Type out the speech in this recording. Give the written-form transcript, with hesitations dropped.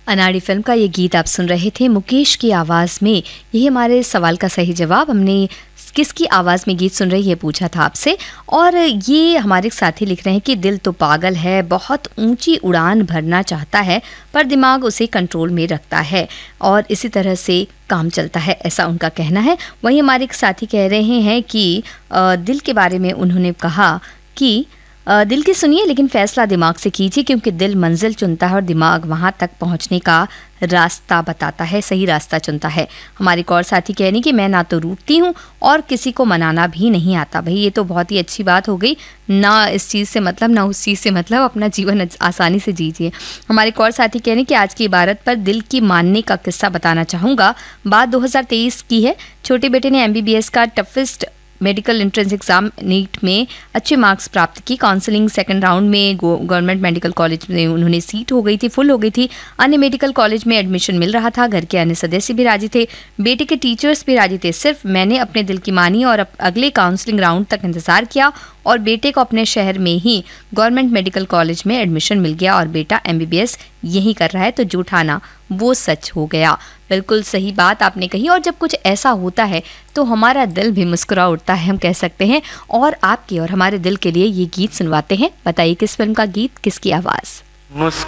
अनाड़ी फिल्म का ये गीत आप सुन रहे थे मुकेश की आवाज़ में। यही हमारे सवाल का सही जवाब। हमने किसकी आवाज़ में गीत सुन रहे ये पूछा था आपसे, और ये हमारे साथी लिख रहे हैं कि दिल तो पागल है, बहुत ऊंची उड़ान भरना चाहता है पर दिमाग उसे कंट्रोल में रखता है और इसी तरह से काम चलता है, ऐसा उनका कहना है। वहीं हमारे एक साथी कह रहे हैं कि दिल के बारे में उन्होंने कहा कि दिल की सुनिए लेकिन फैसला दिमाग से कीजिए, क्योंकि दिल मंजिल चुनता है और दिमाग वहाँ तक पहुँचने का रास्ता बताता है, सही रास्ता चुनता है। हमारे एक और साथी कह रही कि मैं ना तो रूठती हूँ और किसी को मनाना भी नहीं आता। भाई ये तो बहुत ही अच्छी बात हो गई, ना इस चीज़ से मतलब ना उस चीज़ से मतलब, अपना जीवन आसानी से जीजिए। हमारे एक और साथी कह रहे हैं कि आज की इबारत पर दिल की मानने का किस्सा बताना चाहूँगा। बात 2023 की है। छोटे बेटे ने MBBS का toughest medical entrance exam NEET में अच्छे मार्क्स प्राप्त की। काउंसलिंग सेकंड राउंड में गवर्नमेंट मेडिकल कॉलेज में उन्होंने सीट हो गई थी, फुल हो गई थी। अन्य मेडिकल कॉलेज में एडमिशन मिल रहा था। घर के अन्य सदस्य भी राजी थे, बेटे के टीचर्स भी राजी थे। सिर्फ मैंने अपने दिल की मानी और अगले काउंसलिंग राउंड तक इंतजार किया और बेटे को अपने शहर में ही गवर्नमेंट मेडिकल कॉलेज में एडमिशन मिल गया और बेटा MBBS यही कर रहा है। तो जो ठाना वो सच हो गया। बिल्कुल सही बात आपने कही। और जब कुछ ऐसा होता है तो हमारा दिल भी मुस्कुरा उठता है, हम कह सकते हैं। और आपके और हमारे दिल के लिए ये गीत सुनवाते हैं। बताइए किस फिल्म का गीत, किसकी आवाज़।